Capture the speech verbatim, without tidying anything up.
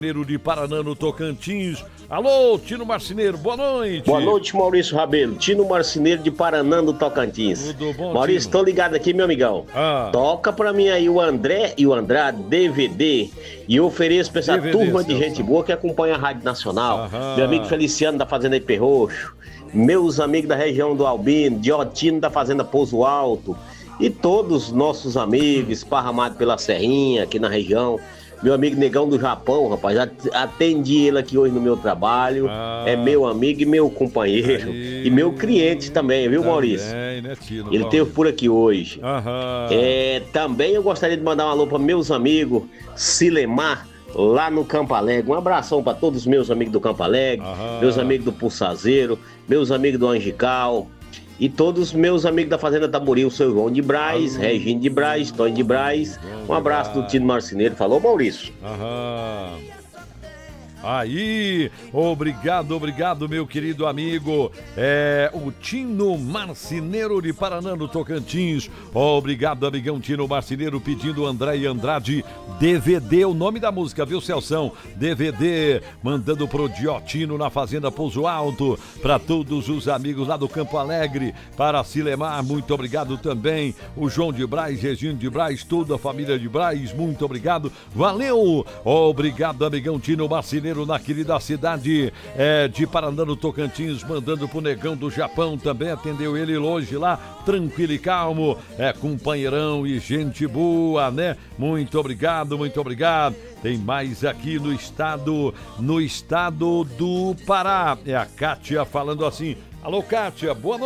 de Paraná, no Tocantins. Alô, Tino Marceneiro, boa noite. Boa noite, Maurício Rabelo. Tino Marceneiro de Paraná, no Tocantins. Tudo bom, Maurício, Tino? tô ligado aqui, meu amigão. Ah. Toca pra mim aí o André e o Andrade, D V D. E eu ofereço pra essa D V D, turma de Celso. gente boa que acompanha a Rádio Nacional. Aham. Meu amigo Feliciano da Fazenda Ipê Roxo. Meus amigos da região do Albino, Diotino da Fazenda Pouso Alto. E todos os nossos amigos esparramados pela Serrinha, aqui na região. Meu amigo Negão do Japão, rapaz, atendi ele aqui hoje no meu trabalho. Ah. É meu amigo e meu companheiro. Aí. E meu cliente também, viu, Maurício? Também, né, Tino? Ele Bom. esteve por aqui hoje. Aham. É, também eu gostaria de mandar um alô para meus amigos Silemar, lá no Campo Alegre. Um abração para todos os meus amigos do Campo Alegre, Aham. meus amigos do Pulsazeiro, meus amigos do Angical. E todos os meus amigos da Fazenda Tamboril, o seu João de Braz, Alô. Regine de Braz, Tony de Braz. Um abraço do Tino Marceneiro. Falou, Maurício. Aham. Aí, obrigado, obrigado, meu querido amigo. É o Tino Marceneiro de Paraná, no Tocantins. Obrigado, amigão Tino Marceneiro, pedindo André e Andrade D V D, o nome da música, viu, Celção? D V D, mandando pro Diotino na Fazenda Pouso Alto, para todos os amigos lá do Campo Alegre, para Silemar, muito obrigado também. O João de Braz, Regina de Braz, toda a família de Braz, muito obrigado. Valeu! Obrigado, amigão Tino Marceneiro, na querida cidade é, de Paraná, no Tocantins, mandando pro Negão do Japão, também atendeu ele hoje lá, tranquilo e calmo, é companheirão e gente boa, né? Muito obrigado, muito obrigado. Tem mais aqui no estado, no estado do Pará, é a Kátia falando assim. Alô, Kátia, boa noite.